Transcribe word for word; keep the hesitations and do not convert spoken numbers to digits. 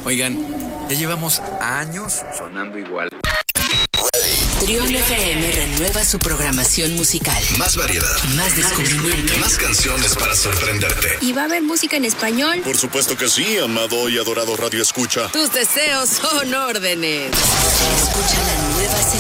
Oigan, ya llevamos años sonando igual. Trión F M renueva su programación musical. Más variedad. Más descubrimiento. Más canciones para sorprenderte. ¿Y va a haber música en español? Por supuesto que sí, amado y adorado Radio Escucha. Tus deseos son órdenes. Escucha la nueva